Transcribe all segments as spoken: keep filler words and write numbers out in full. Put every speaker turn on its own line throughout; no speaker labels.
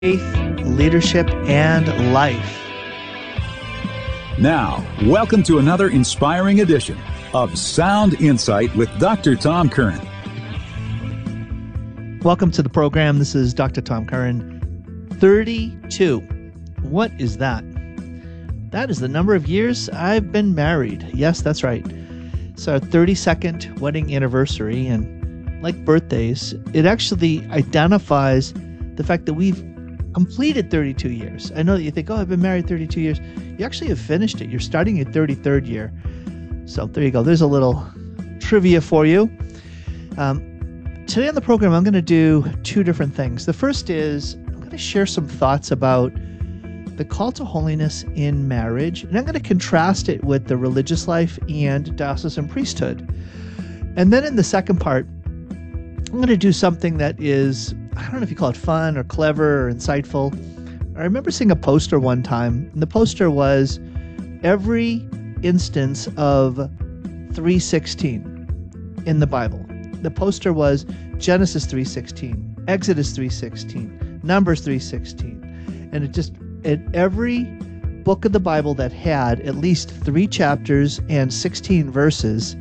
faith, leadership, and life.
Now, welcome to another inspiring edition of Sound Insight with Doctor Tom Curran.
Welcome to the program. This is Doctor Tom Curran. thirty-two. What is that? That is the number of years I've been married. Yes, that's right. It's our thirty-second wedding anniversary, and like birthdays, it actually identifies the fact that we've completed thirty-two years. I know that you think, oh, I've been married thirty-two years. You actually have finished it. You're starting your thirty-third year. So there you go. There's a little trivia for you. Um, today on the program, I'm going to do two different things. The first is I'm going to share some thoughts about the call to holiness in marriage, and I'm going to contrast it with the religious life and diocesan priesthood. And then in the second part, I'm going to do something that is, I don't know if you call it fun or clever or insightful. I remember seeing a poster one time, and the poster was every instance of three sixteen in the Bible. The poster was Genesis three sixteen, Exodus three sixteen, Numbers three sixteen. And it just, in every book of the Bible that had at least three chapters and sixteen verses,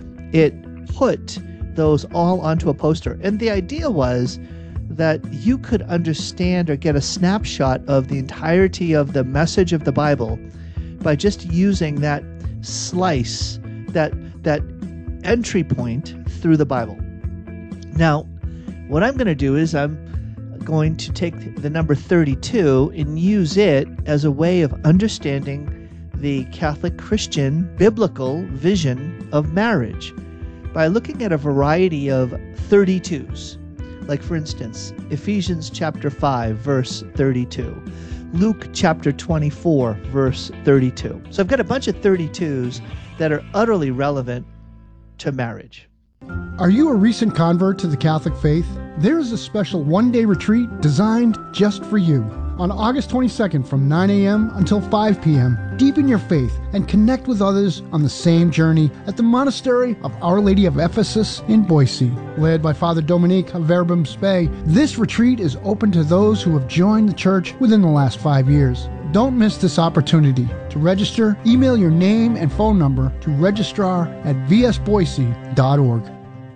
it put those all onto a poster. And the idea was that you could understand or get a snapshot of the entirety of the message of the Bible by just using that slice, that that entry point through the Bible. Now, what I'm going to do is I'm going to take the number thirty-two and use it as a way of understanding the Catholic Christian biblical vision of marriage by looking at a variety of thirty-twos. Like, for instance, Ephesians chapter five, verse thirty-two. Luke chapter twenty-four, verse thirty-two. So I've got a bunch of thirty-twos that are utterly relevant to marriage.
Are you a recent convert to the Catholic faith? There is a special one-day retreat designed just for you. On August twenty-second from nine a.m. until five p.m., deepen your faith and connect with others on the same journey at the Monastery of Our Lady of Ephesus in Boise. Led by Father Dominique of Verbum Spei, this retreat is open to those who have joined the church within the last five years. Don't miss this opportunity. To register, email your name and phone number to registrar at v s boise dot org.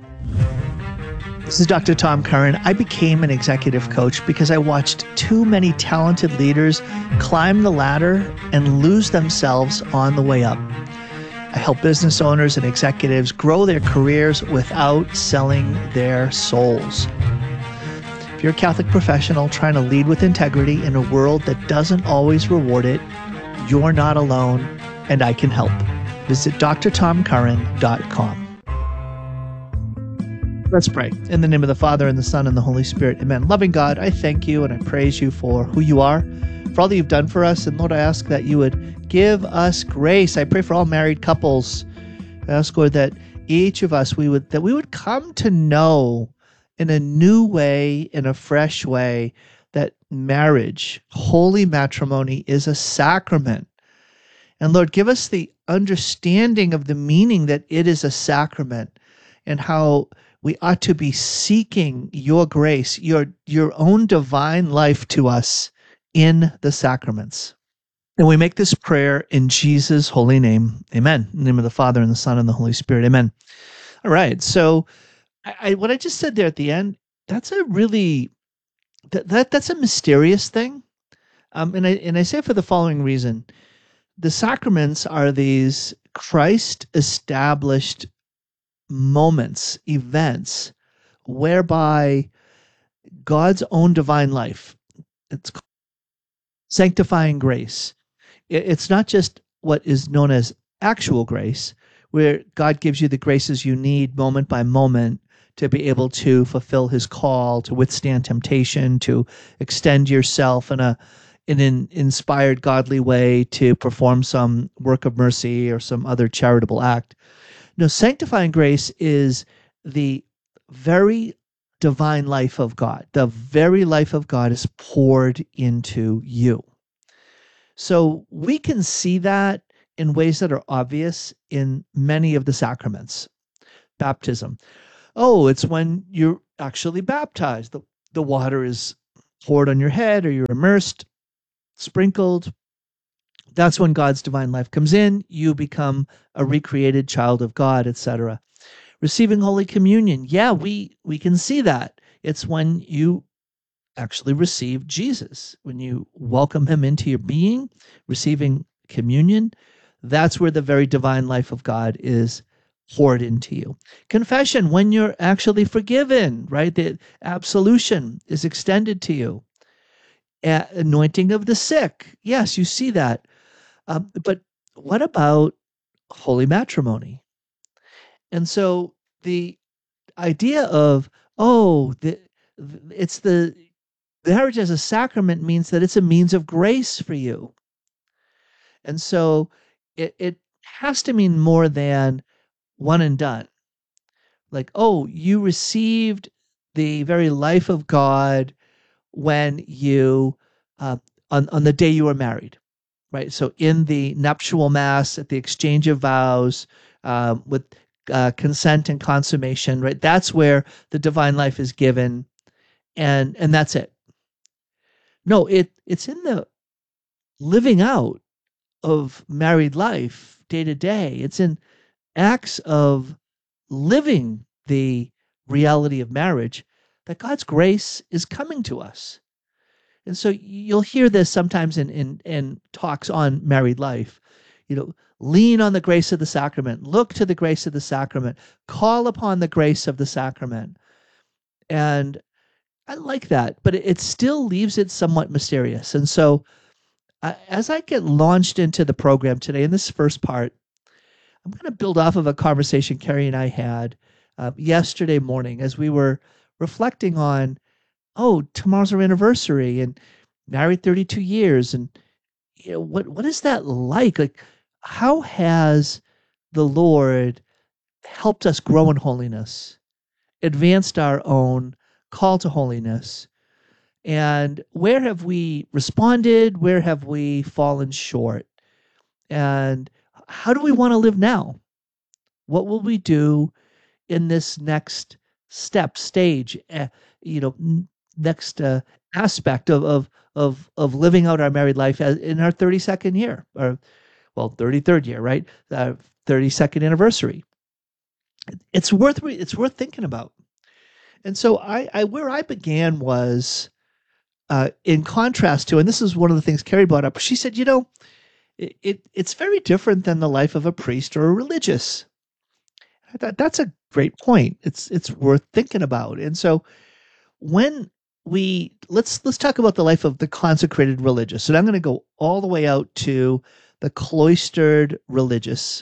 This is Doctor Tom Curran. I became an executive coach because I watched too many talented leaders climb the ladder and lose themselves on the way up. I help business owners and executives grow their careers without selling their souls. If you're a Catholic professional trying to lead with integrity in a world that doesn't always reward it, you're not alone, and I can help. Visit d r tom curran dot com. Let's pray. In the name of the Father, and the Son, and the Holy Spirit. Amen. Loving God, I thank you and I praise you for who you are, for all that you've done for us. And Lord, I ask that you would give us grace. I pray for all married couples. I ask, Lord, that each of us, we would that we would come to know in a new way, in a fresh way, that marriage, holy matrimony, is a sacrament. And Lord, give us the understanding of the meaning that it is a sacrament and how we ought to be seeking your grace, your, your own divine life to us in the sacraments. And we make this prayer in Jesus' holy name. Amen. In the name of the Father, and the Son, and the Holy Spirit. Amen. All right. So I, I, what I just said there at the end, that's a really, that, that that's a mysterious thing. Um, and I and I say it for the following reason. The sacraments are these Christ-established moments, events, whereby God's own divine life, it's called sanctifying grace. It's not just what is known as actual grace, where God gives you the graces you need moment by moment to be able to fulfill his call, to withstand temptation, to extend yourself in a in an inspired godly way to perform some work of mercy or some other charitable act. No, sanctifying grace is the very divine life of God. The very life of God is poured into you. So we can see that in ways that are obvious in many of the sacraments. Baptism. Oh, it's when you're actually baptized. The, the water is poured on your head or you're immersed, sprinkled, that's when God's divine life comes in. You become a recreated child of God, et cetera. Receiving Holy Communion. Yeah, we, we can see that. It's when you actually receive Jesus, when you welcome him into your being, receiving communion. That's where the very divine life of God is poured into you. Confession, when you're actually forgiven, right? The absolution is extended to you. A- anointing of the sick. Yes, you see that. Um, but what about holy matrimony? And so the idea of, oh, the, it's the marriage as a sacrament means that it's a means of grace for you. And so it, it has to mean more than one and done. Like, oh, you received the very life of God when you, uh, on, on the day you were married, right? So in the nuptial mass, at the exchange of vows, um, with uh, consent and consummation, right? That's where the divine life is given, and and that's it. No, it it's in the living out of married life day to day. It's in acts of living the reality of marriage that God's grace is coming to us. And so you'll hear this sometimes in, in, in talks on married life. You know, lean on the grace of the sacrament, look to the grace of the sacrament, call upon the grace of the sacrament. And I like that, but it, it still leaves it somewhat mysterious. And so uh, as I get launched into the program today, in this first part, I'm going to build off of a conversation Carrie and I had uh, yesterday morning as we were reflecting on, oh, tomorrow's our anniversary and married thirty-two years. And you know, what, what is that like? Like, how has the Lord helped us grow in holiness, advanced our own call to holiness? And where have we responded? Where have we fallen short? And how do we want to live now? What will we do in this next step, stage, uh, you know, n- next uh, aspect of, of of of living out our married life as, in our thirty-second year, or well, thirty-third year, right? Uh, thirty-second anniversary. It's worth re- it's worth thinking about. And so I, I where I began was uh, in contrast to, and this is one of the things Carrie brought up. She said, you know, it, it it's very different than the life of a priest or a religious. I thought that's a great point. It's it's worth thinking about. And so when we let's let's talk about the life of the consecrated religious. And I'm going to go all the way out to the cloistered religious.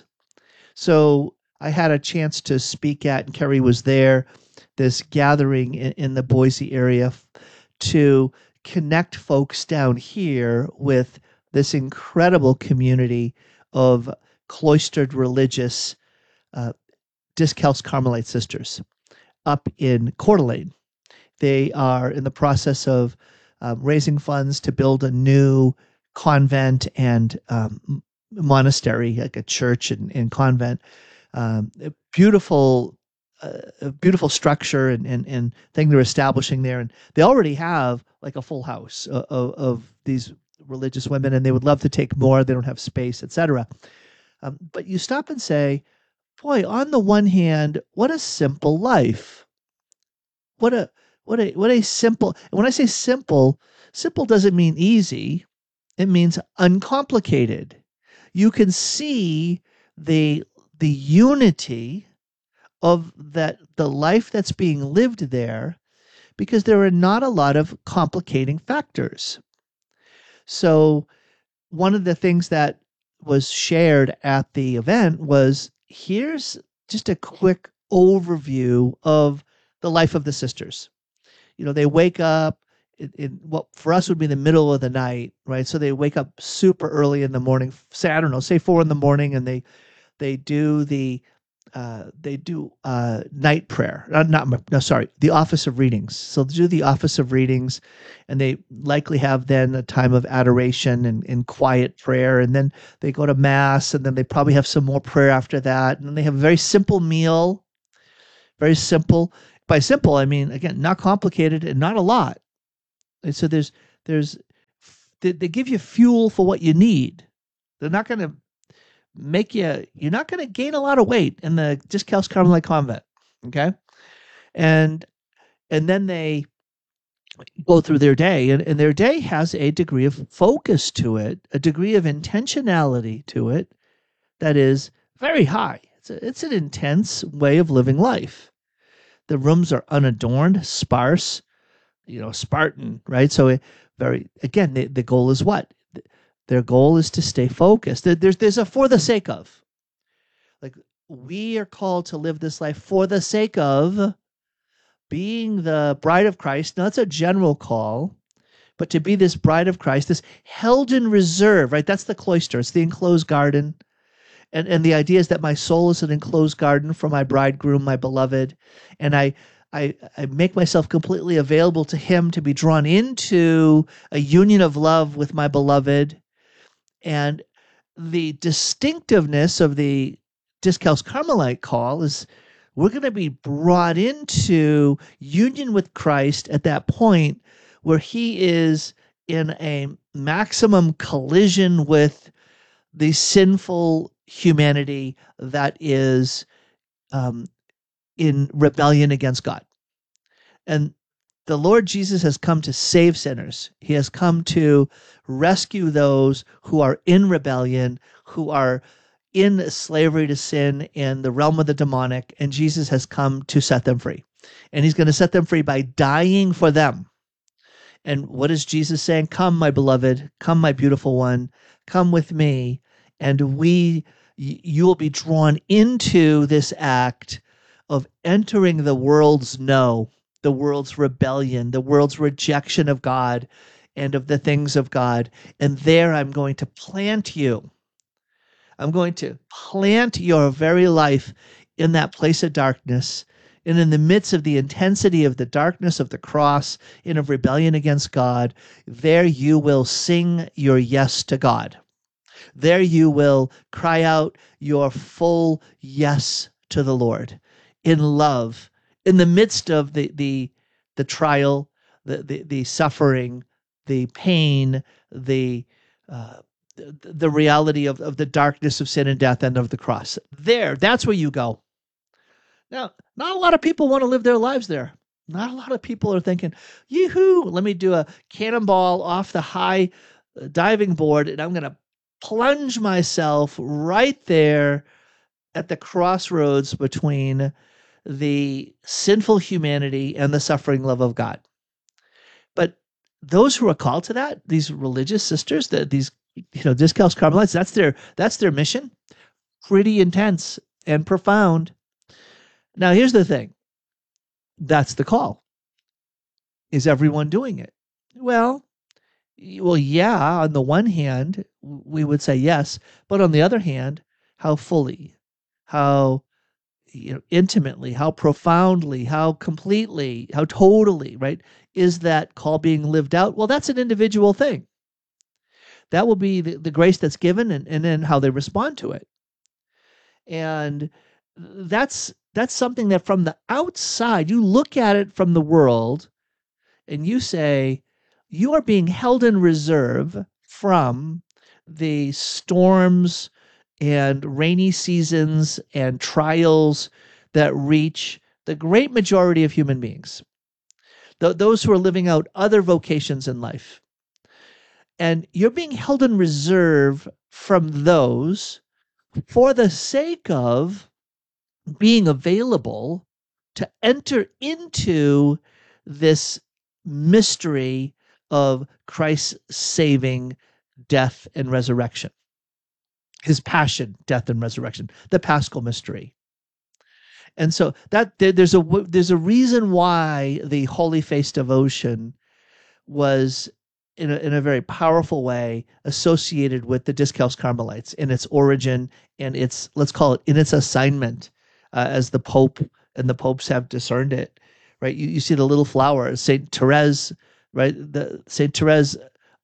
So I had a chance to speak at, and Carrie was there, this gathering in, in the Boise area f- to connect folks down here with this incredible community of cloistered religious uh, Discalced Carmelite sisters up in Coeur d'Alene. They are in the process of um, raising funds to build a new convent and um, monastery, like a church and, and convent. Um, a beautiful, uh, a beautiful structure and, and, and thing they're establishing there. And they already have like a full house of, of, of these religious women, and they would love to take more. They don't have space, et cetera. Um, but you stop and say, boy, on the one hand, what a simple life. What a what a what a simple. And when I say simple, simple doesn't mean easy. It means uncomplicated. You can see the the unity of that the life that's being lived there because there are not a lot of complicating factors. So one of the things that was shared at the event was, here's just a quick overview of the life of the sisters. You know, they wake up in, in what for us would be the middle of the night, right? So they wake up super early in the morning, say, I don't know, say four in the morning, and they they do the uh, they do uh, night prayer. Uh, not no, sorry, the office of readings. So they do the office of readings, and they likely have then a time of adoration and, and quiet prayer, and then they go to mass, and then they probably have some more prayer after that, and then they have a very simple meal, very simple. By simple, I mean again, not complicated and not a lot. And so there's there's they, they give you fuel for what you need. They're not going to make you. You're not going to gain a lot of weight in the Discalced Carmelite Convent. Okay, and and then they go through their day, and, and their day has a degree of focus to it, a degree of intentionality to it that is very high. It's a, it's an intense way of living life. The rooms are unadorned, sparse, you know, Spartan, right? So it, very again, the, the goal is what? Their goal is to stay focused. There's there's a for the sake of. Like, we are called to live this life for the sake of being the bride of Christ. Now, that's a general call, but to be this bride of Christ, this held in reserve, right? That's the cloister. It's the enclosed garden. And and the idea is that my soul is an enclosed garden for my bridegroom, my beloved. And I, I, I make myself completely available to him to be drawn into a union of love with my beloved. And the distinctiveness of the Discalced Carmelite call is we're going to be brought into union with Christ at that point where he is in a maximum collision with the sinful humanity that is um, in rebellion against God. And the Lord Jesus has come to save sinners. He has come to rescue those who are in rebellion, who are in slavery to sin in the realm of the demonic, and Jesus has come to set them free. And he's going to set them free by dying for them. And what is Jesus saying? Come, my beloved, come, my beautiful one, come with me, and we, you will be drawn into this act of entering the world's no, the world's rebellion, the world's rejection of God and of the things of God. And there I'm going to plant you. I'm going to plant your very life in that place of darkness, and in the midst of the intensity of the darkness of the cross and of rebellion against God. There you will sing your yes to God. There you will cry out your full yes to the Lord in love, in the midst of the the, the trial, the, the, the suffering, the pain, the uh, the reality of, of the darkness of sin and death and of the cross. There, that's where you go. Now, not a lot of people want to live their lives there. Not a lot of people are thinking, yoo-hoo, let me do a cannonball off the high diving board, and I'm going to plunge myself right there at the crossroads between the sinful humanity and the suffering love of God. But those who are called to that, these religious sisters, the, these you know, Discalced Carmelites, that's their that's their mission. Pretty intense and profound. Now, here's the thing. That's the call. Is everyone doing it? Well, well, yeah, on the one hand, we would say yes, but on the other hand, how fully, how you know, intimately, how profoundly, how completely, how totally, right, is that call being lived out? Well, that's an individual thing. That will be the, the grace that's given, and, and then how they respond to it. And that's that's something that from the outside, you look at it from the world, and you say, you are being held in reserve from the storms and rainy seasons and trials that reach the great majority of human beings, Th- those who are living out other vocations in life. And you're being held in reserve from those for the sake of being available to enter into this mystery of Christ's saving death and resurrection, his passion, death, and resurrection, the Paschal mystery. And so that there, there's a there's a reason why the Holy Face devotion was in a, in a very powerful way associated with the Discalced Carmelites in its origin and its, let's call it, in its assignment, uh, as the Pope and the popes have discerned it, right? You, you see the little flower, Saint Therese, right? The Saint Therese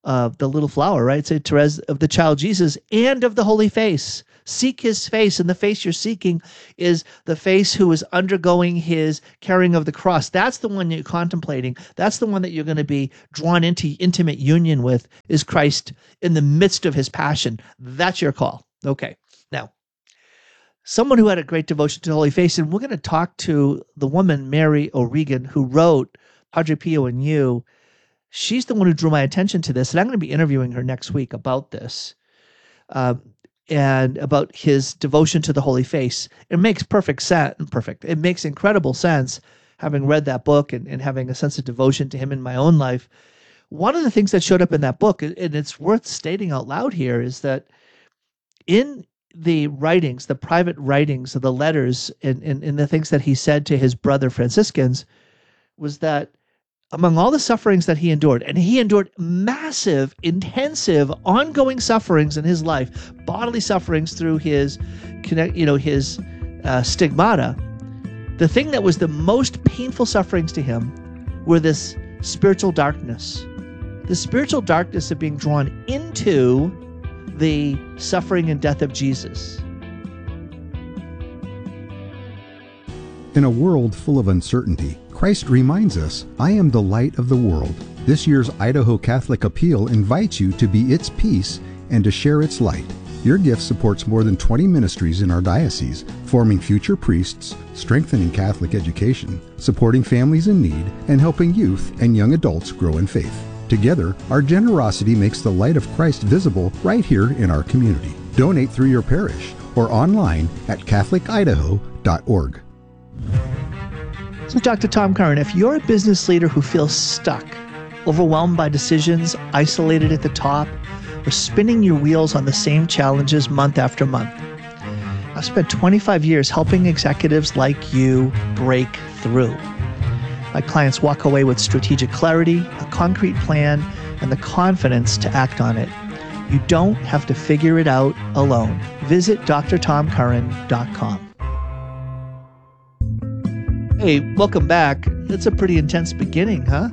of the little flower, right? Saint Therese, of the child Jesus and of the holy face. Seek his face, and the face you're seeking is the face who is undergoing his carrying of the cross. That's the one you're contemplating. That's the one that you're going to be drawn into intimate union with, is Christ in the midst of his passion. That's your call. Okay. Now, someone who had a great devotion to the Holy Face, and we're going to talk to the woman, Mary O'Regan, who wrote Padre Pio and You. She's the one who drew my attention to this, and I'm going to be interviewing her next week about this. Um, and about his devotion to the Holy Face. It makes perfect sense. Perfect. It makes incredible sense, having read that book and, and having a sense of devotion to him in my own life. One of the things that showed up in that book, and it's worth stating out loud here, is that in the writings, the private writings of the letters and, and, and the things that he said to his brother Franciscans, was that among all the sufferings that he endured, and he endured massive, intensive, ongoing sufferings in his life, bodily sufferings through his, you know, his uh, stigmata. The thing that was the most painful sufferings to him were this spiritual darkness, the spiritual darkness of being drawn into the suffering and death of Jesus.
In a world full of uncertainty, Christ reminds us, I am the light of the world. This year's Idaho Catholic Appeal invites you to be its peace and to share its light. Your gift supports more than twenty ministries in our diocese, forming future priests, strengthening Catholic education, supporting families in need, and helping youth and young adults grow in faith. Together, our generosity makes the light of Christ visible right here in our community. Donate through your parish or online at catholic idaho dot org.
So Doctor Tom Curran, if you're a business leader who feels stuck, overwhelmed by decisions, isolated at the top, or spinning your wheels on the same challenges month after month, I've spent twenty-five years helping executives like you break through. My clients walk away with strategic clarity, a concrete plan, and the confidence to act on it. You don't have to figure it out alone. Visit d r tom curran dot com. Hey, welcome back. It's a pretty intense beginning, huh?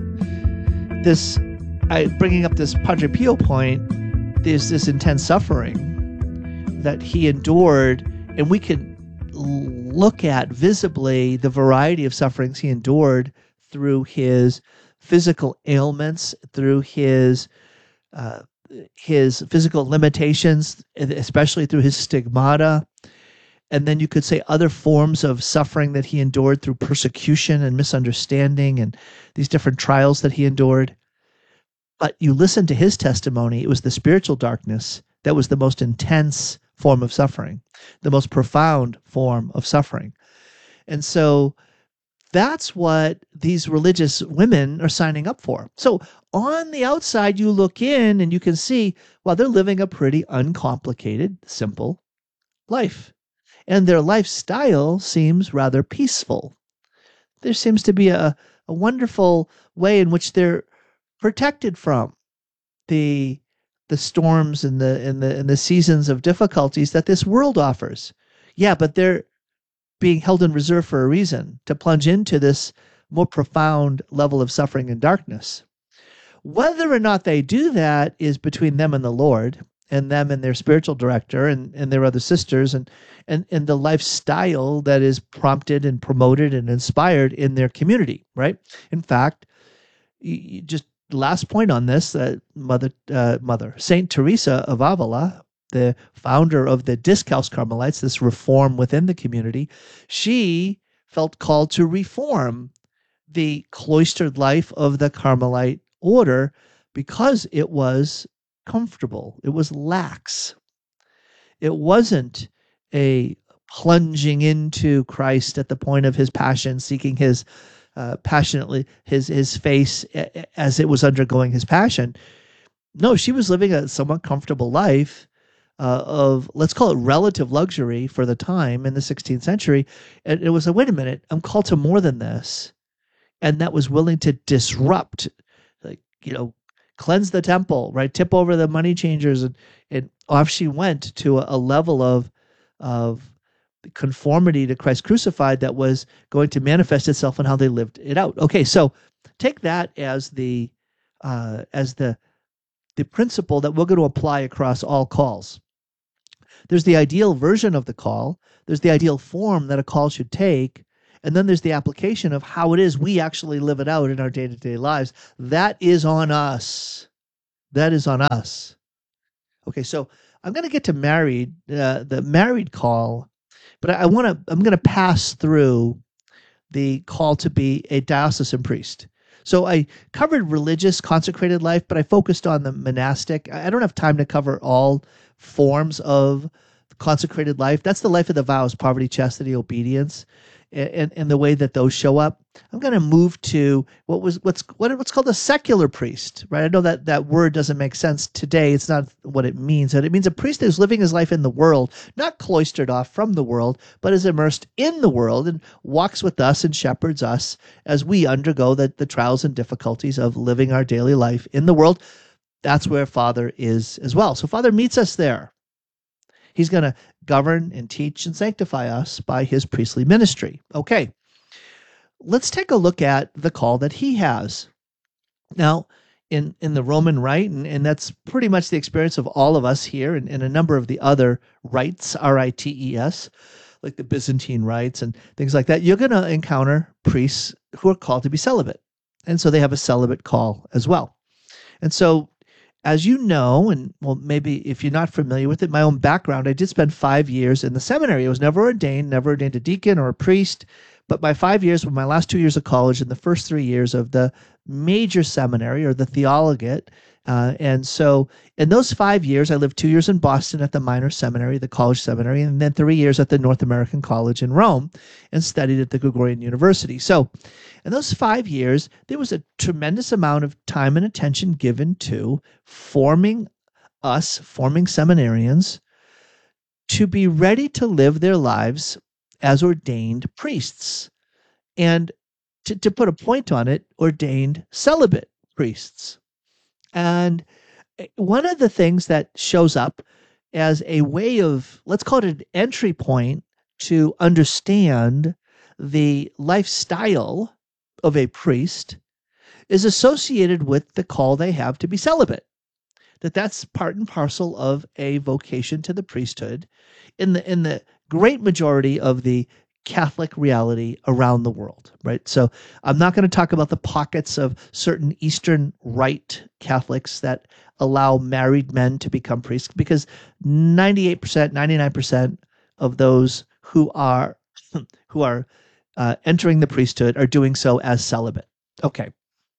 This, I bringing up this Padre Pio point, there's this intense suffering that he endured, and we can look at visibly the variety of sufferings he endured through his physical ailments, through his uh, his physical limitations, especially through his stigmata. And then you could say other forms of suffering that he endured through persecution and misunderstanding and these different trials that he endured. But you listen to his testimony, it was the spiritual darkness that was the most intense form of suffering, the most profound form of suffering. And so that's what these religious women are signing up for. So on the outside, you look in and you can see, well, they're living a pretty uncomplicated, simple life. And their lifestyle seems rather peaceful. There seems to be a, a wonderful way in which they're protected from the the storms and the and the and the seasons of difficulties that this world offers. Yeah, but they're being held in reserve for a reason, to plunge into this more profound level of suffering and darkness. Whether or not they do that is between them and the Lord, and them and their spiritual director and, and their other sisters, and, and, and the lifestyle that is prompted and promoted and inspired in their community, right? In fact, you, you just last point on this, uh, Mother, uh, Mother Saint Teresa of Avila, the founder of the Discalced Carmelites, this reform within the community, she felt called to reform the cloistered life of the Carmelite order because it was comfortable. It was lax. It wasn't a plunging into Christ at the point of his passion, seeking his uh, passionately his his face as it was undergoing his passion. No, she was living a somewhat comfortable life uh, of, let's call it relative luxury for the time in the sixteenth century. And it was a, wait a minute, I'm called to more than this. And that was willing to disrupt, like, you know, cleanse the temple, right? Tip over the money changers, and, and off she went to a, a level of of conformity to Christ crucified that was going to manifest itself in how they lived it out. Okay, so take that as the uh, as the the principle that we're going to apply across all calls. There's the ideal version of the call. There's the ideal form that a call should take. And then there's the application of how it is we actually live it out in our day-to-day lives. That is on us. That is on us. Okay, so I'm going to get to married, uh, the married call, but I, I want to, I'm going to pass through the call to be a diocesan priest. So I covered religious consecrated life, but I focused on the monastic. I don't have time to cover all forms of consecrated life. That's the life of the vows: poverty, chastity, obedience, and, and the way that those show up. I'm going to move to what was what's what, what's called a secular priest, right? I know that that word doesn't make sense today. It's not what it means. It means a priest who's living his life in the world, not cloistered off from the world, but is immersed in the world and walks with us and shepherds us as we undergo the, the trials and difficulties of living our daily life in the world. That's where Father is as well. So Father meets us there. He's going to govern and teach and sanctify us by his priestly ministry. Okay, let's take a look at the call that he has. Now, in, in the Roman Rite, and, and that's pretty much the experience of all of us here, and, and a number of the other rites, R I T E S, like the Byzantine rites and things like that, you're going to encounter priests who are called to be celibate. And so they have a celibate call as well. And so, as you know, and well, maybe if you're not familiar with it, my own background, I did spend five years in the seminary. I was never ordained, never ordained a deacon or a priest, but my five years were my last two years of college and the first three years of the major seminary or the theologate. Uh, and so in those five years, I lived two years in Boston at the minor seminary, the college seminary, and then three years at the North American College in Rome and studied at the Gregorian University. So in those five years, there was a tremendous amount of time and attention given to forming us, forming seminarians, to be ready to live their lives as ordained priests. And to, to put a point on it, ordained celibate priests. And one of the things that shows up as a way of, let's call it an entry point to understand the lifestyle of a priest, is associated with the call they have to be celibate. That that's part and parcel of a vocation to the priesthood in the in the great majority of the Catholic reality around the world, right? So I'm not going to talk about the pockets of certain Eastern Rite Catholics that allow married men to become priests, because ninety-eight percent, ninety-nine percent of those who are who are uh, entering the priesthood are doing so as celibate. Okay.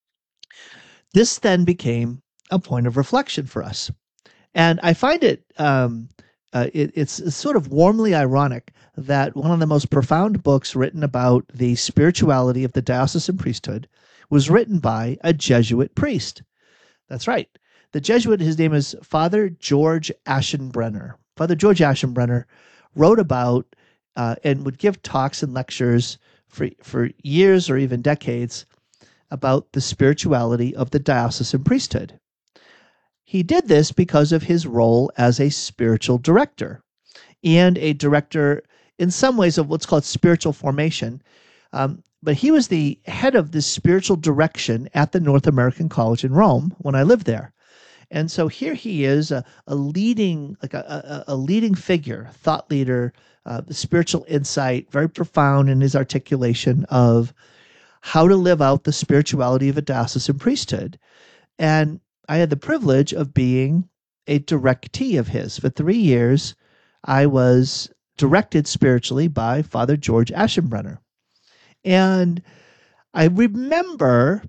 This then became a point of reflection for us. And I find it, um, uh, it it's, it's sort of warmly ironic that one of the most profound books written about the spirituality of the diocesan priesthood was written by a Jesuit priest. That's right. The Jesuit, his name is Father George Aschenbrenner. Father George Aschenbrenner wrote about uh, and would give talks and lectures for, for years or even decades about the spirituality of the diocesan priesthood. He did this because of his role as a spiritual director and a director in some ways of what's called spiritual formation. Um, but he was the head of the spiritual direction at the North American College in Rome when I lived there. And so here he is, a, a leading, like a, a, a leading figure, thought leader, uh, spiritual insight, very profound in his articulation of how to live out the spirituality of a diocesan priesthood. And I had the privilege of being a directee of his. For three years, I was directed spiritually by Father George Aschenbrenner. And I remember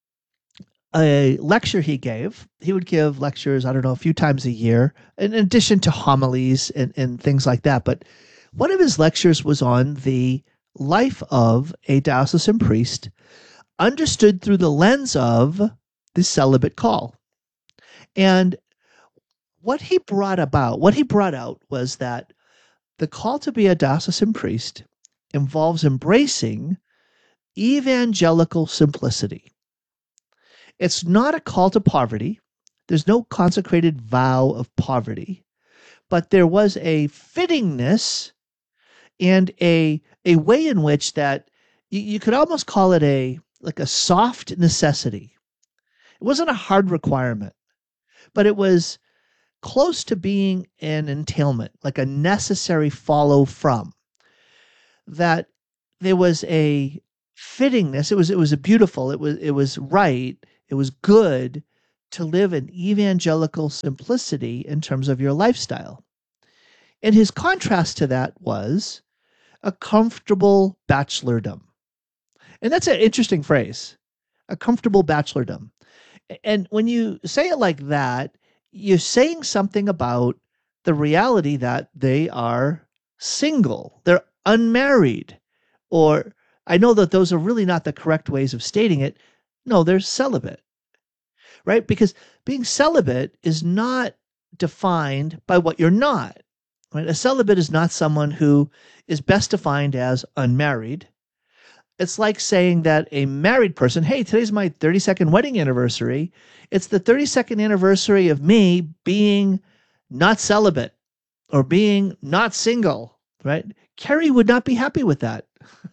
a lecture he gave. He would give lectures, I don't know, a few times a year, in addition to homilies and, and things like that. But one of his lectures was on the life of a diocesan priest, understood through the lens of the celibate call. And what he brought about, what he brought out was that the call to be a diocesan priest involves embracing evangelical simplicity. It's not a call to poverty. There's no consecrated vow of poverty, but there was a fittingness and a a way in which that you, you could almost call it a like a soft necessity. It wasn't a hard requirement, but it was close to being an entailment, like a necessary follow from, that there was a fittingness. It was, it was a beautiful, it was, it was right. It was good to live an evangelical simplicity in terms of your lifestyle. And his contrast to that was a comfortable bachelordom. And that's an interesting phrase, a comfortable bachelordom. And when you say it like that, you're saying something about the reality that they are single, they're unmarried, or I know that those are really not the correct ways of stating it. No, they're celibate, right? Because being celibate is not defined by what you're not, right? A celibate is not someone who is best defined as unmarried. It's like saying that a married person, hey, today's my thirty-second wedding anniversary. It's the thirty-second anniversary of me being not celibate or being not single, right? Carrie would not be happy with that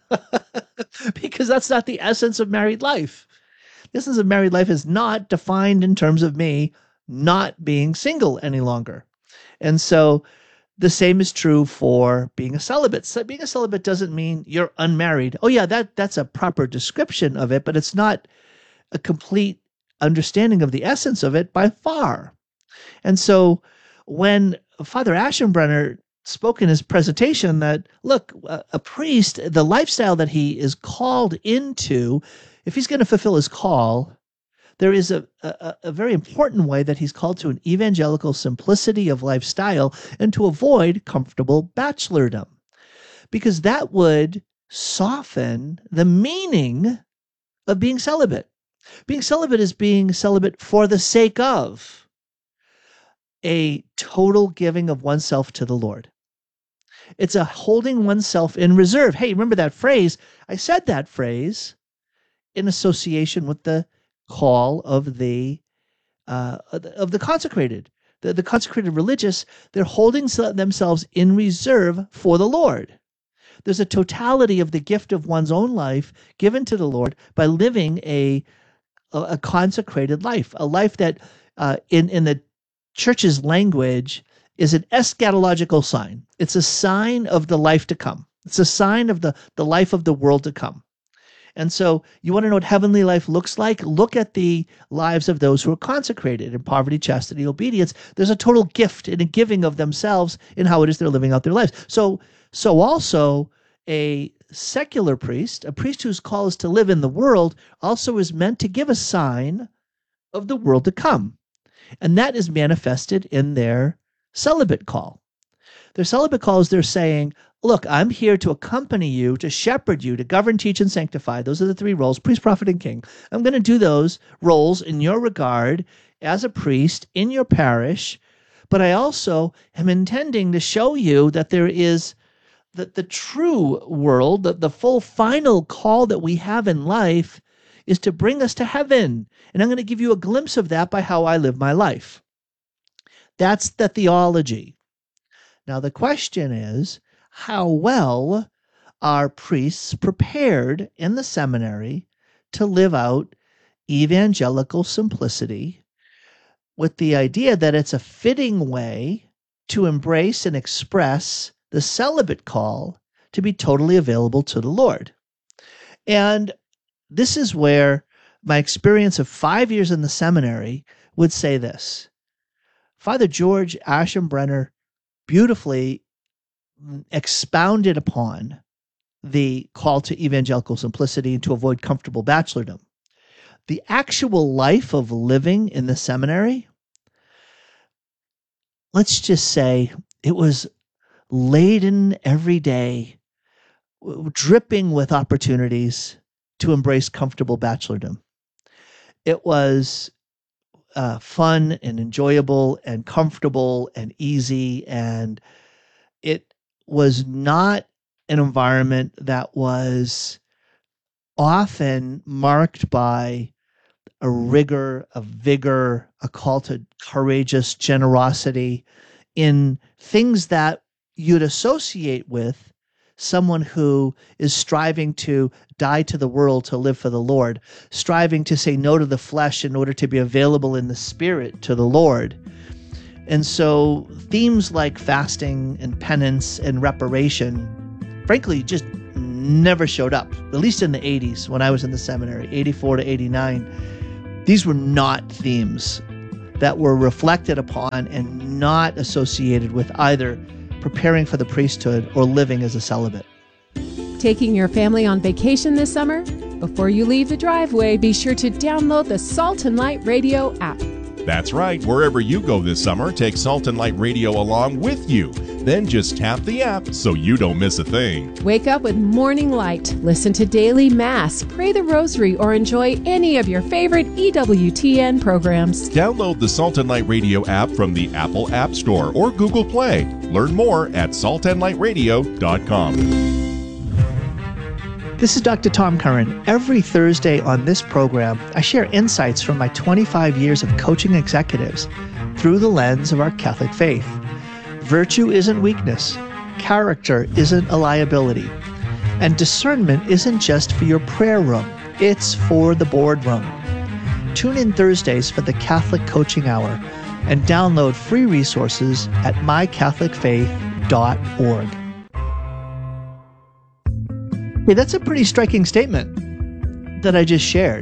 because that's not the essence of married life. The essence of married life is not defined in terms of me not being single any longer. And so the same is true for being a celibate. So being a celibate doesn't mean you're unmarried. Oh yeah, that that's a proper description of it, but it's not a complete understanding of the essence of it by far. And so when Father Aschenbrenner spoke in his presentation that, look, a, a priest, the lifestyle that he is called into, if he's going to fulfill his call, there is a, a, a very important way that he's called to an evangelical simplicity of lifestyle and to avoid comfortable bachelordom, because that would soften the meaning of being celibate. Being celibate is being celibate for the sake of a total giving of oneself to the Lord. It's a holding oneself in reserve. Hey, remember that phrase? I said that phrase in association with the call of the uh, of the consecrated, the, the consecrated religious. They're holding themselves in reserve for the Lord. There's a totality of the gift of one's own life given to the Lord by living a a, a consecrated life, a life that uh, in in the church's language is an eschatological sign. It's a sign of the life to come. It's a sign of the the life of the world to come. And so you want to know what heavenly life looks like? Look at the lives of those who are consecrated in poverty, chastity, obedience. There's a total gift and a giving of themselves in how it is they're living out their lives. So, so also a secular priest, a priest whose call is to live in the world, also is meant to give a sign of the world to come. And that is manifested in their celibate call. Their celibate call is they're saying, look, I'm here to accompany you, to shepherd you, to govern, teach, and sanctify. Those are the three roles, priest, prophet, and king. I'm going to do those roles in your regard as a priest in your parish, but I also am intending to show you that there is the, the true world, the, the full final call that we have in life is to bring us to heaven. And I'm going to give you a glimpse of that by how I live my life. That's the theology. Now the question is, how well are priests prepared in the seminary to live out evangelical simplicity with the idea that it's a fitting way to embrace and express the celibate call to be totally available to the Lord? And this is where my experience of five years in the seminary would say this. Father George Aschenbrenner beautifully expounded upon the call to evangelical simplicity and to avoid comfortable bachelordom. The actual life of living in the seminary, let's just say it was laden every day, dripping with opportunities to embrace comfortable bachelordom. It was uh, fun and enjoyable and comfortable and easy, and it was not an environment that was often marked by a rigor, a vigor, a call to courageous generosity in things that you'd associate with someone who is striving to die to the world to live for the Lord, striving to say no to the flesh in order to be available in the spirit to the Lord. And so themes like fasting and penance and reparation, frankly, just never showed up, at least in the eighties when I was in the seminary, eighty-four to eighty-nine. These were not themes that were reflected upon and not associated with either preparing for the priesthood or living as a celibate.
Taking your family on vacation this summer? Before you leave the driveway, be sure to download the Salt and Light Radio app.
That's right. Wherever you go this summer, take Salt and Light Radio along with you. Then just tap the app so you don't miss a thing.
Wake up with Morning Light, listen to Daily Mass, pray the Rosary, or enjoy any of your favorite E W T N programs.
Download the Salt and Light Radio app from the Apple App Store or Google Play. Learn more at salt and light radio dot com.
This is Doctor Tom Curran. Every Thursday on this program, I share insights from my twenty-five years of coaching executives through the lens of our Catholic faith. Virtue isn't weakness. Character isn't a liability. And discernment isn't just for your prayer room. It's for the boardroom. Tune in Thursdays for the Catholic Coaching Hour and download free resources at my catholic faith dot org. Hey, that's a pretty striking statement that I just shared.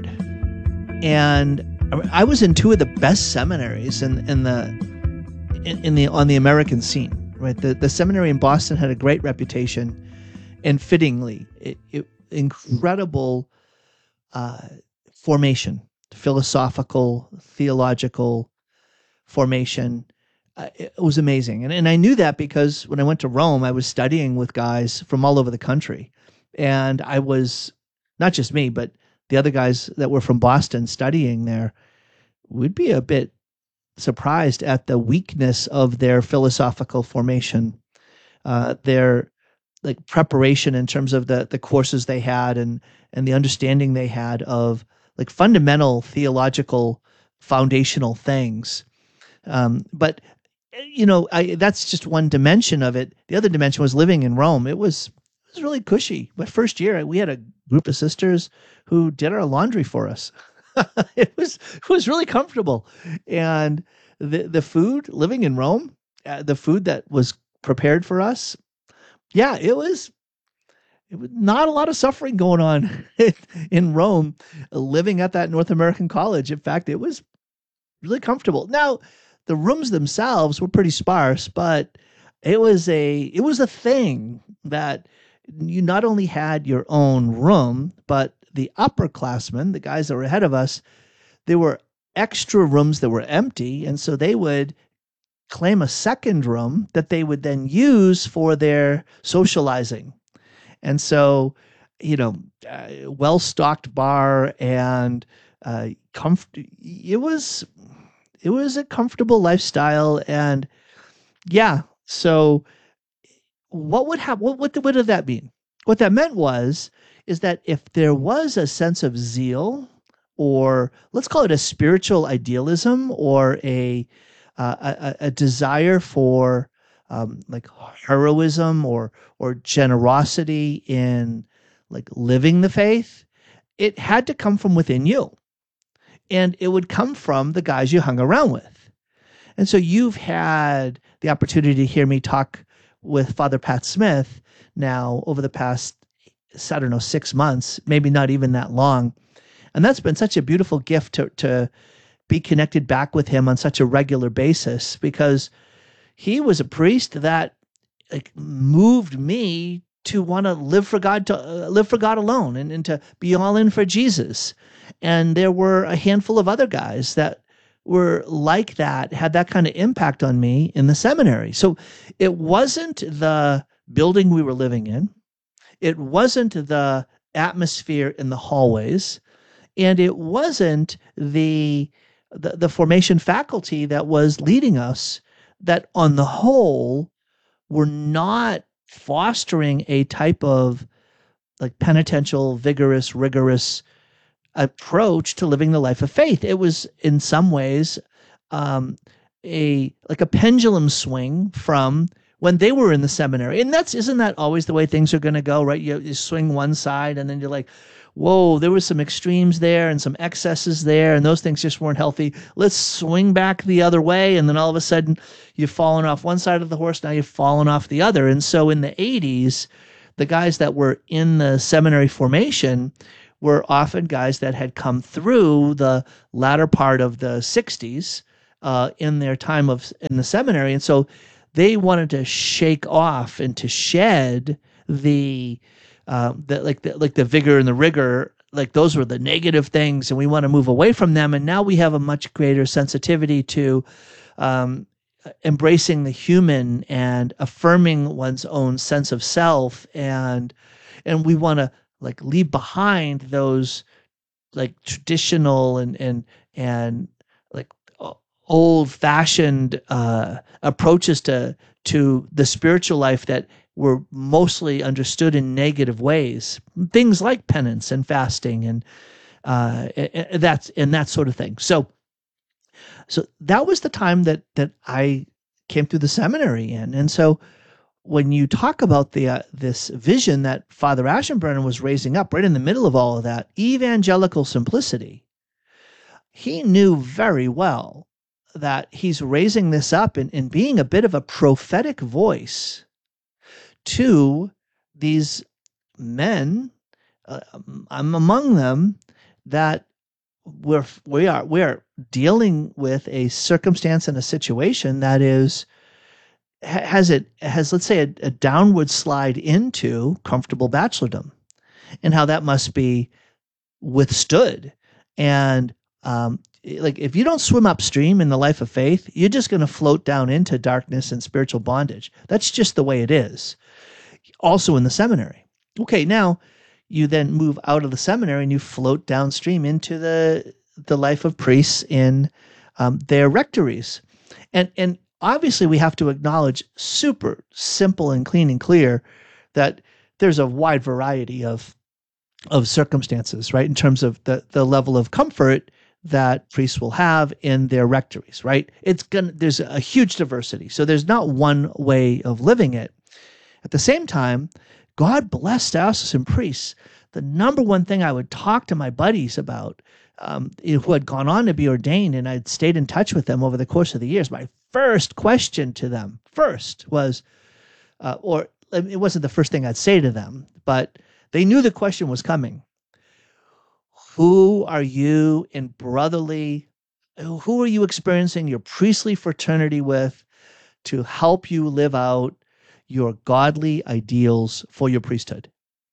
And I was in two of the best seminaries in, in the in, in the on the American scene. Right, the the seminary in Boston had a great reputation, and fittingly, it, it incredible uh, formation, philosophical, theological formation. Uh, it was amazing, and and I knew that because when I went to Rome, I was studying with guys from all over the country. And I was, not just me, but the other guys that were from Boston studying there, would be a bit surprised at the weakness of their philosophical formation, uh, their like preparation in terms of the the courses they had and and the understanding they had of like fundamental theological foundational things. Um, but you know, I, that's just one dimension of it. The other dimension was living in Rome. It was. It was really cushy. My first year, we had a group of sisters who did our laundry for us. it was it was really comfortable, and the the food living in Rome, uh, the food that was prepared for us, yeah, it was it was not a lot of suffering going on in Rome, living at that North American college. In fact, it was really comfortable. Now, the rooms themselves were pretty sparse, but it was a it was a thing that. You not only had your own room, but the upperclassmen, the guys that were ahead of us, there were extra rooms that were empty. And so they would claim a second room that they would then use for their socializing. And so, you know, uh, well-stocked bar and uh, comfort. It was, it was a comfortable lifestyle. And yeah, so what would happen? What, what, what did that mean? What that meant was, is that if there was a sense of zeal, or let's call it a spiritual idealism, or a uh, a, a desire for um, like heroism or or generosity in like living the faith, it had to come from within you, and it would come from the guys you hung around with. And so you've had the opportunity to hear me talk with Father Pat Smith now over the past, I don't know, six months, maybe not even that long. And that's been such a beautiful gift to, to be connected back with him on such a regular basis, because he was a priest that like, moved me to want to live for God, to uh, live for God alone and, and to be all in for Jesus. And there were a handful of other guys that were like that, had that kind of impact on me in the seminary. So it wasn't the building we were living in. It wasn't the atmosphere in the hallways. And it wasn't the, the, the formation faculty that was leading us that on the whole were not fostering a type of like penitential, vigorous, rigorous approach to living the life of faith. It was in some ways um, a like a pendulum swing from when they were in the seminary. And that's, isn't that always the way things are going to go, right? You, you swing one side and then you're like, whoa, there was some extremes there and some excesses there, and those things just weren't healthy. Let's swing back the other way. And then all of a sudden you've fallen off one side of the horse. Now you've fallen off the other. And so in the eighties, the guys that were in the seminary formation were often guys that had come through the latter part of the sixties uh, in their time of in the seminary. And so they wanted to shake off and to shed the Uh, the, like the like the vigor and the rigor, like those were the negative things, and we want to move away from them. And now we have a much greater sensitivity to um, embracing the human and affirming one's own sense of self, and and we want to like leave behind those like traditional and and and like old-fashioned uh, approaches to to the spiritual life that were mostly understood in negative ways, things like penance and fasting and uh, that's and that sort of thing. So, so that was the time that that I came through the seminary in. And so, when you talk about the uh, this vision that Father Ashenbrenner was raising up right in the middle of all of that, evangelical simplicity, he knew very well that he's raising this up and, and being a bit of a prophetic voice to these men, uh, I'm among them, that we're we are we are dealing with a circumstance and a situation that is has it has let's say a, a downward slide into comfortable bachelordom, and how that must be withstood. And um, like if you don't swim upstream in the life of faith, you're just going to float down into darkness and spiritual bondage. That's just the way it is. Also in the seminary. Okay, now you then move out of the seminary and you float downstream into the the life of priests in um, their rectories. And and obviously we have to acknowledge, super simple and clean and clear, that there's a wide variety of of circumstances, right, in terms of the, the level of comfort that priests will have in their rectories, right? It's gonna there's a huge diversity. So there's not one way of living it. At the same time, God bless diocesan priests. The number one thing I would talk to my buddies about um, who had gone on to be ordained, and I'd stayed in touch with them over the course of the years, my first question to them first was, uh, or it wasn't the first thing I'd say to them, but they knew the question was coming. Who are you in brotherly, who are you experiencing your priestly fraternity with to help you live out your godly ideals for your priesthood?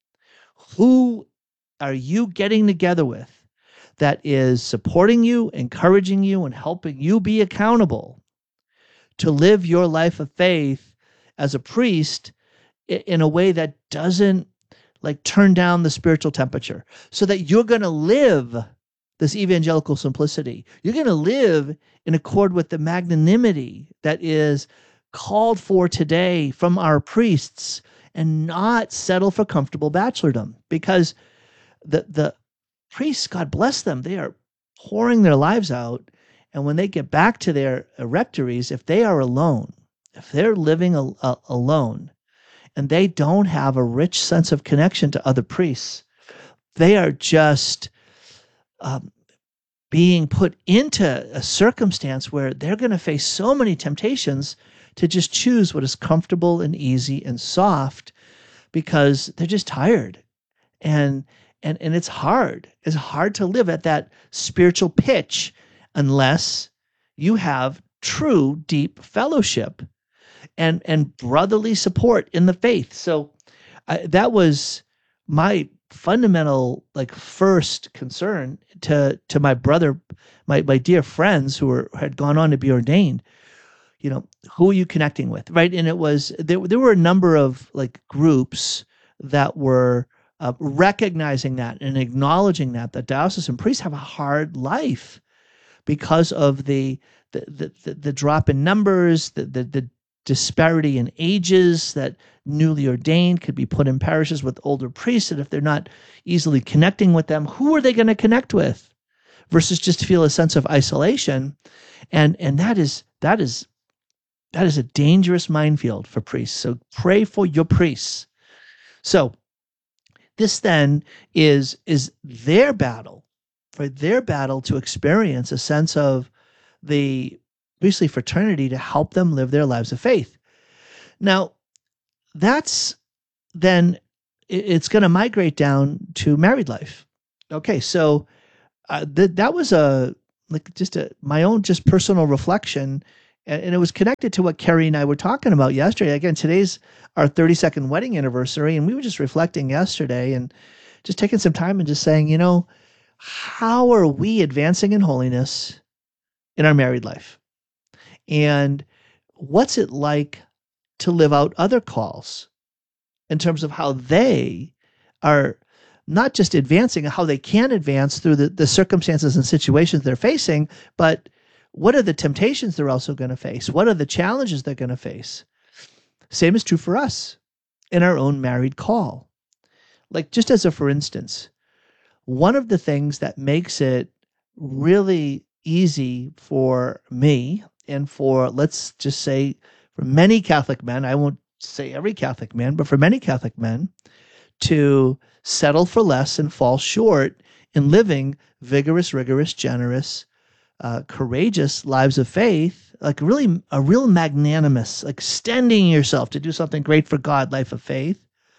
Who are you getting together with that is supporting you, encouraging you, and helping you be accountable to live your life of faith as a priest in a way that doesn't like turn down the spiritual temperature, so that you're going to live this evangelical simplicity. You're going to live in accord with the magnanimity that is called for today from our priests, and not settle for comfortable bachelordom, because the the priests, God bless them, they are pouring their lives out, and when they get back to their rectories, if they are alone, if they're living a, a, alone, and they don't have a rich sense of connection to other priests, they are just um, being put into a circumstance where they're going to face so many temptations to just choose what is comfortable and easy and soft, because they're just tired. And and and it's hard. It's hard to live at that spiritual pitch unless you have true deep fellowship and and brotherly support in the faith. So uh, that was my fundamental like first concern to to my brother, my my dear friends who were had gone on to be ordained. You know, who are you connecting with, right? And it was there. There were a number of like groups that were uh, recognizing that and acknowledging that that diocesan priests have a hard life because of the the the, the, the drop in numbers, the, the the disparity in ages, that newly ordained could be put in parishes with older priests, and if they're not easily connecting with them, who are they going to connect with? Versus just feel a sense of isolation, and and that is that is. That is a dangerous minefield for priests. So pray for your priests. So this then is, is their battle, for their battle to experience a sense of the priestly fraternity to help them live their lives of faith. Now, that's then, it's going to migrate down to married life. Okay, so uh, th- that was a, like just a, my own just personal reflection, and, and it was connected to what Carrie and I were talking about yesterday. Again, today's our thirty-second wedding anniversary, and we were just reflecting yesterday and just taking some time and just saying, you know, how are we advancing in holiness in our married life? And what's it like to live out other calls in terms of how they are not just advancing, how they can advance through the, the circumstances and situations they're facing, but what are the temptations they're also going to face? What are the challenges they're going to face? Same is true for us in our own married call. Like, just as a for instance, one of the things that makes it really easy for me and for, let's just say, for many Catholic men, I won't say every Catholic man, but for many Catholic men, to settle for less and fall short in living vigorous, rigorous, generous, uh, courageous lives of faith, like really a real magnanimous, like extending yourself to do something great for God, life of faith,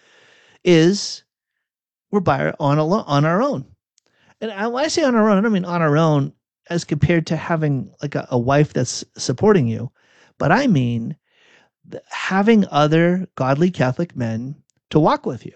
is we're by our, on, a, on our own. And I, when I say on our own, I don't mean on our own as compared to having like a, a wife that's supporting you, but I mean having other godly Catholic men to walk with you.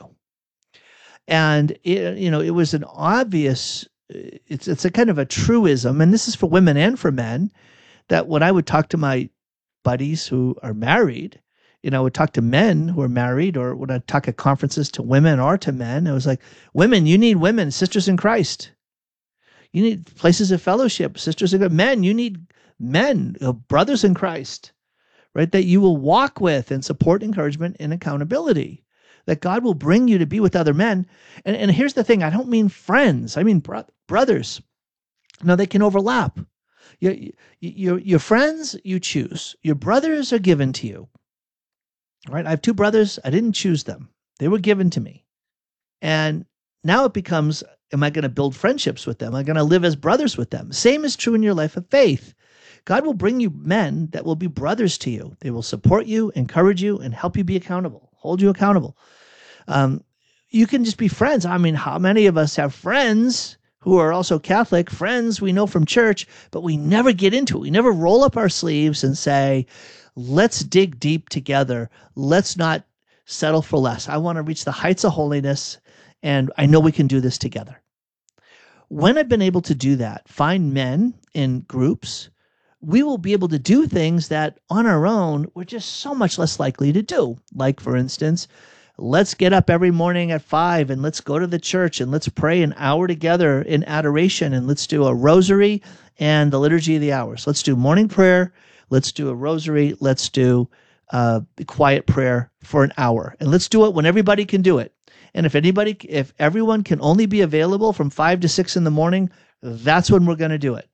And it, you know, it was an obvious, it's it's a kind of a truism, and this is for women and for men, that when I would talk to my buddies who are married, you know, I would talk to men who are married, or when I talk at conferences to women or to men, I was like, women, you need women, sisters in Christ. You need places of fellowship, sisters in Christ. Men, you need men, you know, brothers in Christ, right? That you will walk with and support, encouragement, and accountability. That God will bring you to be with other men. And, and here's the thing, I don't mean friends, I mean bro- brothers. Now, they can overlap. Your, your, your friends, you choose. Your brothers are given to you. All right, I have two brothers. I didn't choose them. They were given to me. And now it becomes, am I going to build friendships with them? Am I going to live as brothers with them? Same is true in your life of faith. God will bring you men that will be brothers to you. They will support you, encourage you, and help you be accountable, hold you accountable. Um, you can just be friends. I mean, how many of us have friends who are also Catholic, friends we know from church, but we never get into it. We never roll up our sleeves and say, let's dig deep together. Let's not settle for less. I want to reach the heights of holiness, and I know we can do this together. When I've been able to do that, find men in groups, we will be able to do things that on our own, we're just so much less likely to do. Like, for instance, let's get up every morning at five and let's go to the church and let's pray an hour together in adoration, and let's do a rosary and the liturgy of the hours. Let's do morning prayer. Let's do a rosary. Let's do uh, quiet prayer for an hour. And let's do it when everybody can do it. And if anybody, if everyone can only be available from five to six in the morning, that's when we're going to do it.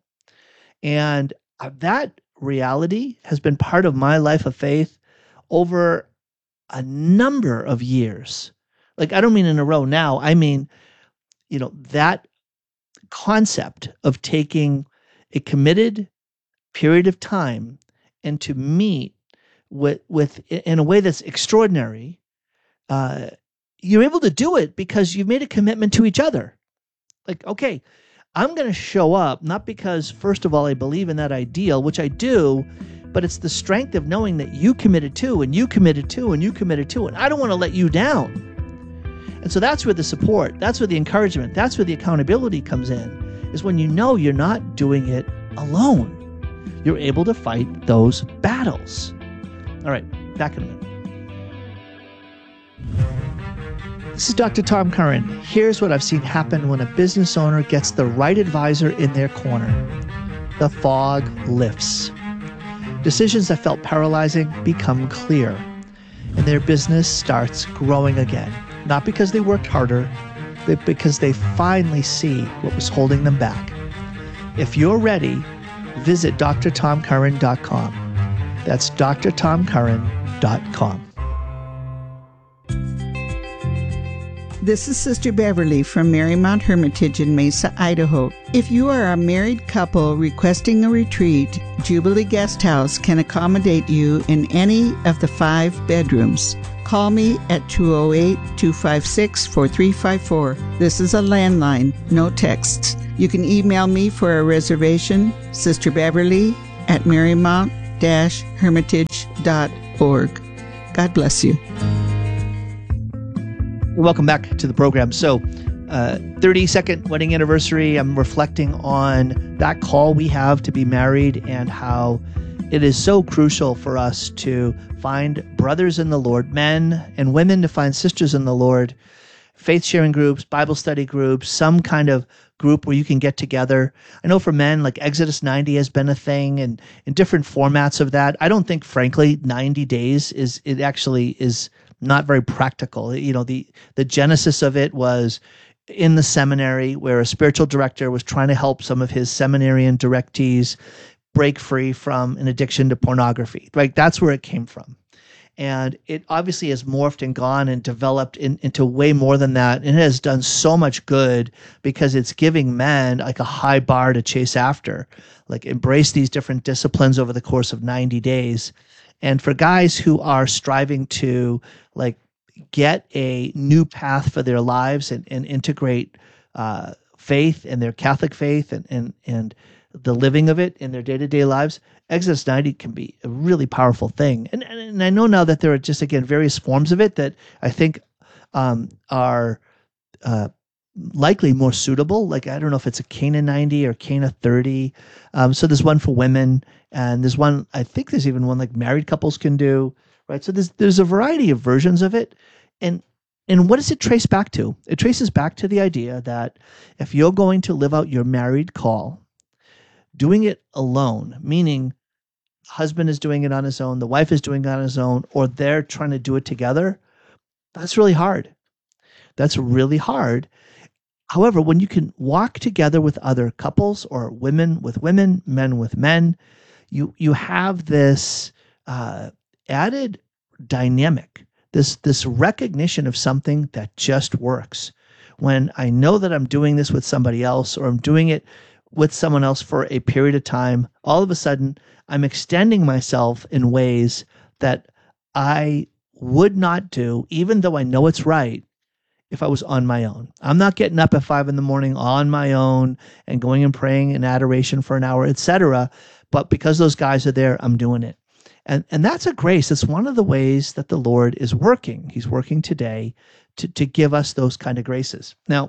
And that reality has been part of my life of faith over a number of years. Like, I don't mean in a row now. I mean, you know, that concept of taking a committed period of time and to meet with, with in a way that's extraordinary, uh, you're able to do it because you've made a commitment to each other. Like, okay, I'm going to show up, not because, first of all, I believe in that ideal, which I do, but it's the strength of knowing that you committed to, and you committed to, and you committed to, and I don't want to let you down. And so that's where the support, that's where the encouragement, that's where the accountability comes in, is when you know you're not doing it alone. You're able to fight those battles. All right, back in a minute. This is Doctor Tom Curran. Here's what I've seen happen when a business owner gets the right advisor in their corner. The fog lifts. Decisions that felt paralyzing become clear, and their business starts growing again. Not because they worked harder, but because they finally see what was holding them back. If you're ready, visit D R tom curran dot com. That's d r tom curran dot com.
This is Sister Beverly from Marymount Hermitage in Mesa, Idaho. If you are a married couple requesting a retreat, Jubilee Guest House can accommodate you in any of the five bedrooms. Call me at two oh eight, two five six, four three five four. This is a landline, no texts. You can email me for a reservation, Sister Beverly at marymount dash hermitage dot org. God bless you.
Welcome back to the program. So, uh, thirty-second wedding anniversary. I'm reflecting on that call we have to be married and how it is so crucial for us to find brothers in the Lord, men and women to find sisters in the Lord, faith-sharing groups, Bible study groups, some kind of group where you can get together. I know for men, like Exodus ninety has been a thing, and in different formats of that. I don't think, frankly, ninety days is, it actually is not very practical. You know, the, the genesis of it was in the seminary where a spiritual director was trying to help some of his seminarian directees break free from an addiction to pornography, right? That's where it came from. And it obviously has morphed and gone and developed in, into way more than that. And it has done so much good because it's giving men like a high bar to chase after, like embrace these different disciplines over the course of ninety days. And for guys who are striving to like get a new path for their lives and, and integrate uh, faith and their Catholic faith and, and, and the living of it in their day-to-day lives, Exodus ninety can be a really powerful thing. And, and, and I know now that there are just, again, various forms of it that I think um, are uh, likely more suitable. Like, I don't know if it's a Cana ninety or Cana thirty. Um, so there's one for women, and there's one, I think there's even one like married couples can do, right? So there's there's a variety of versions of it. And and what does it trace back to? It traces back to the idea that if you're going to live out your married call, doing it alone, meaning husband is doing it on his own, the wife is doing it on his own, or they're trying to do it together, that's really hard. That's really hard. However, when you can walk together with other couples or women with women, men with men, you you have this uh, added dynamic, this this recognition of something that just works. When I know that I'm doing this with somebody else, or I'm doing it with someone else for a period of time, all of a sudden I'm extending myself in ways that I would not do, even though I know it's right, if I was on my own. I'm not getting up at five in the morning on my own and going and praying in adoration for an hour, et cetera. But because those guys are there, I'm doing it. And and that's a grace. It's one of the ways that the Lord is working. He's working today to, to give us those kind of graces. Now,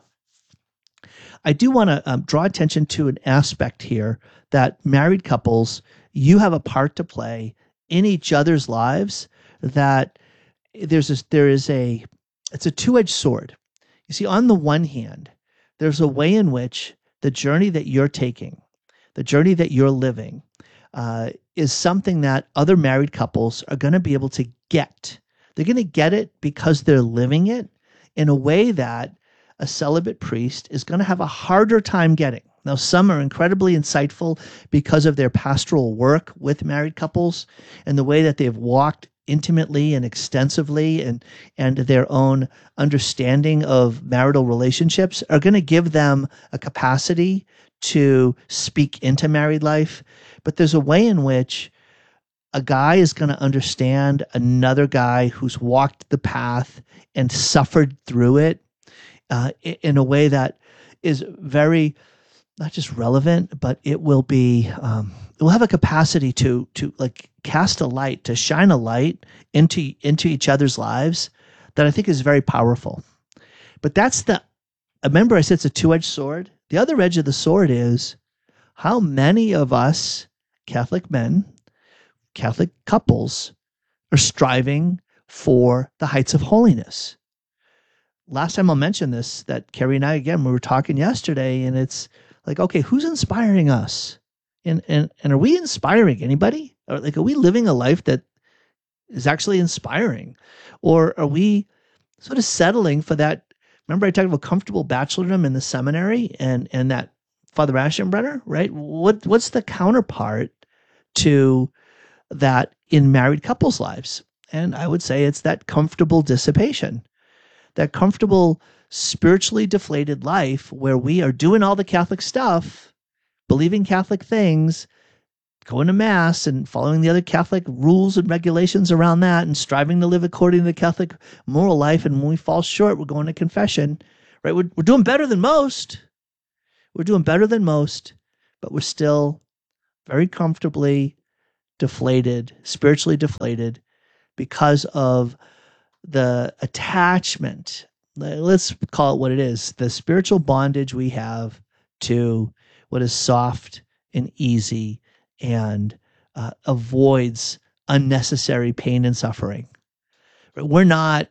I do want to um, draw attention to an aspect here that married couples, you have a part to play in each other's lives, that there's a, there is a, it's a two-edged sword. You see, on the one hand, there's a way in which the journey that you're taking, the journey that you're living, uh, is something that other married couples are going to be able to get. They're going to get it because they're living it in a way that a celibate priest is going to have a harder time getting. Now, some are incredibly insightful because of their pastoral work with married couples and the way that they've walked intimately and extensively, and and their own understanding of marital relationships are going to give them a capacity to speak into married life. But there's a way in which a guy is going to understand another guy who's walked the path and suffered through it uh, in a way that is very, not just relevant, but it will be, um, it will have a capacity to, to like cast a light, to shine a light into, into each other's lives that I think is very powerful. But that's the, remember I said it's a two-edged sword. The other edge of the sword is how many of us Catholic men, Catholic couples are striving for the heights of holiness. Last time I'll mention this, that Carrie and I, again, we were talking yesterday, and it's like, okay, who's inspiring us? And and and are we inspiring anybody? Or like, are we living a life that is actually inspiring? Or are we sort of settling for that? Remember I talked about comfortable bachelordom in the seminary and, and that Father Aschenbrenner, right? What what's the counterpart to that in married couples' lives. And I would say it's that comfortable dissipation, that comfortable spiritually deflated life where we are doing all the Catholic stuff, believing Catholic things, going to Mass and following the other Catholic rules and regulations around that and striving to live according to the Catholic moral life. And when we fall short, we're going to confession, right? We're, we're doing better than most. We're doing better than most, but we're still very comfortably deflated, spiritually deflated because of the attachment. Let's call it what it is, the spiritual bondage we have to what is soft and easy and uh, avoids unnecessary pain and suffering. We're not,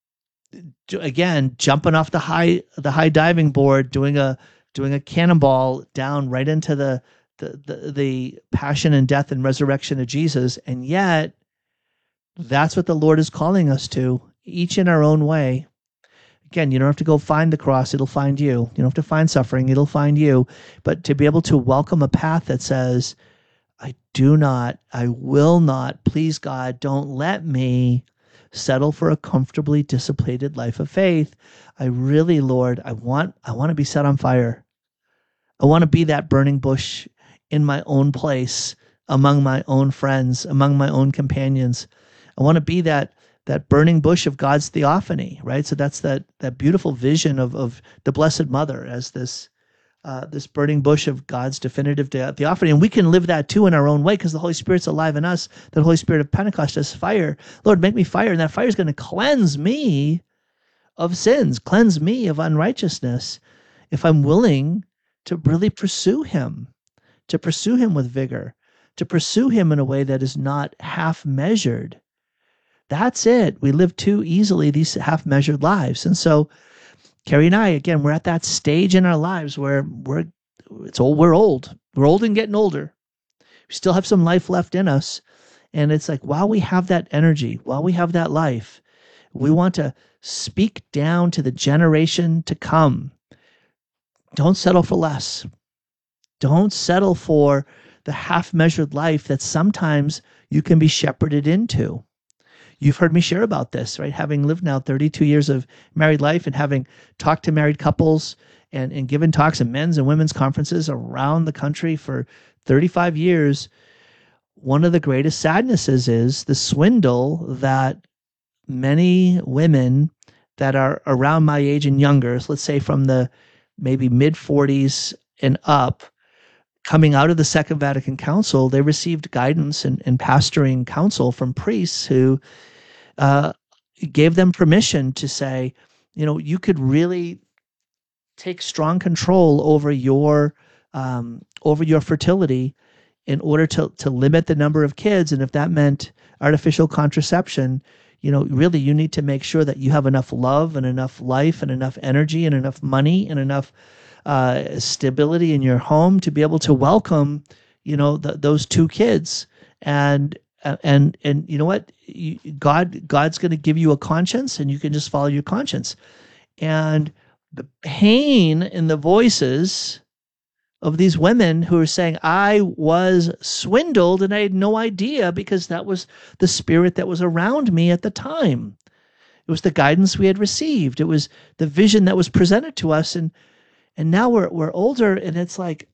again, jumping off the high the high diving board, doing a doing a cannonball down right into the the the, the passion and death and resurrection of Jesus, and yet that's what the Lord is calling us to, each in our own way. Again, you don't have to go find the cross, it'll find you. You don't have to find suffering, it'll find you. But to be able to welcome a path that says, I do not, I will not, please God, don't let me settle for a comfortably dissipated life of faith. I really, Lord, I want, I want to be set on fire. I want to be that burning bush in my own place, among my own friends, among my own companions. I want to be that that burning bush of God's theophany, right? So that's that that beautiful vision of of the Blessed Mother as this uh, this burning bush of God's definitive theophany, and we can live that too in our own way because the Holy Spirit's alive in us. The Holy Spirit of Pentecost is fire. Lord, make me fire, and that fire is going to cleanse me of sins, cleanse me of unrighteousness, if I'm willing to really pursue Him, to pursue Him with vigor, to pursue Him in a way that is not half measured. That's it. We live too easily these half-measured lives. And so Carrie and I, again, we're at that stage in our lives where we're it's old, we're old. We're old and getting older. We still have some life left in us. And it's like, while we have that energy, while we have that life, we want to speak down to the generation to come. Don't settle for less. Don't settle for the half-measured life that sometimes you can be shepherded into. You've heard me share about this, right? Having lived now thirty-two years of married life and having talked to married couples and, and given talks at men's and women's conferences around the country for thirty-five years, one of the greatest sadnesses is the swindle that many women that are around my age and younger, let's say from the maybe mid forties and up, coming out of the Second Vatican Council, they received guidance and, and pastoring counsel from priests who uh, gave them permission to say, you know, you could really take strong control over your um, over your fertility in order to to limit the number of kids, and if that meant artificial contraception, you know, really you need to make sure that you have enough love and enough life and enough energy and enough money and enough Uh, stability in your home to be able to welcome, you know, the, those two kids, and and and you know what, you, God God's going to give you a conscience, and you can just follow your conscience. And the pain in the voices of these women who are saying, "I was swindled, and I had no idea because that was the spirit that was around me at the time. It was the guidance we had received. It was the vision that was presented to us, and." And now we're we're older, and it's like,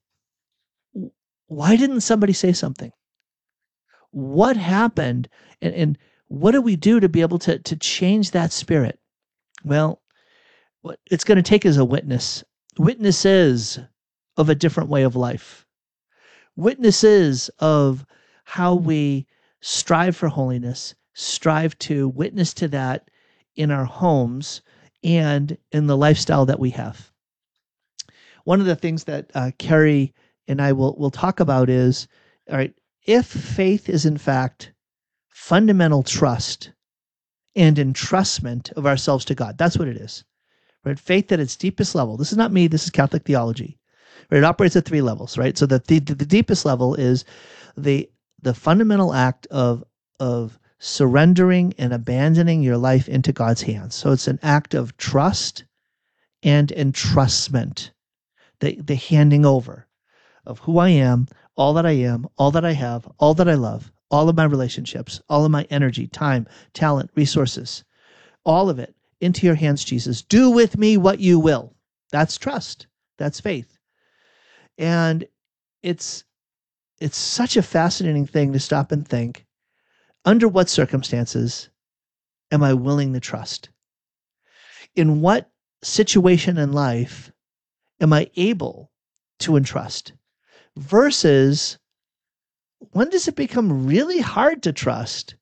why didn't somebody say something? What happened? And, and what do we do to be able to, to change that spirit? Well, what it's going to take is a witness. Witnesses of a different way of life. Witnesses of how we strive for holiness, strive to witness to that in our homes and in the lifestyle that we have. One of the things that uh, Carrie and I will, will talk about is, all right, if faith is in fact fundamental trust and entrustment of ourselves to God, that's what it is, right? Faith at its deepest level. This is not me, this is Catholic theology. Right? It operates at three levels, right? So the, the, the deepest level is the, the fundamental act of, of surrendering and abandoning your life into God's hands. So it's an act of trust and entrustment. The, the handing over of who I am, all that I am, all that I have, all that I love, all of my relationships, all of my energy, time, talent, resources, all of it into your hands, Jesus. Do with me what you will. That's trust. That's faith. And it's it's such a fascinating thing to stop and think, under what circumstances am I willing to trust? In what situation in life am I able to entrust? Versus, when does it become really hard to trust